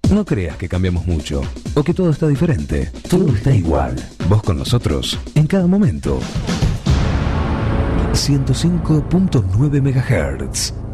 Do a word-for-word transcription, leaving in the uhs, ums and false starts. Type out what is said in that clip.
No creas que cambiamos mucho o que todo está diferente. Todo está igual. Vos con nosotros en cada momento. ciento cinco punto nueve megahertz.